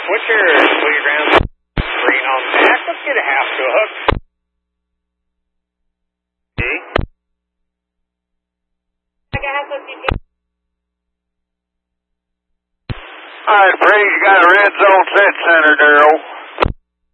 What's your ground green on back? Let's get a half to a hook. Okay. All right, Briggs, you got a red zone set center, Darrell.